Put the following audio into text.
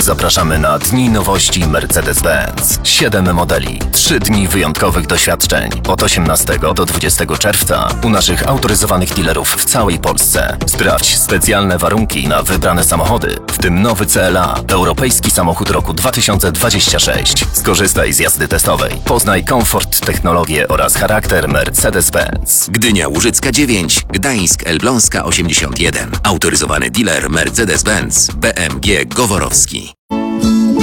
Zapraszamy na Dni Nowości Mercedes-Benz. 7 modeli, 3 dni wyjątkowych doświadczeń. Od 18 do 20 czerwca u naszych autoryzowanych dealerów w całej Polsce. Sprawdź specjalne warunki na wybrane samochody, w tym nowy CLA, europejski samochód roku 2026. Skorzystaj z jazdy testowej. Poznaj komfort, technologię oraz charakter Mercedes-Benz. Gdynia Łużycka 9, Gdańsk Elbląska 81. Autoryzowany dealer Mercedes-Benz BMG Goworowski.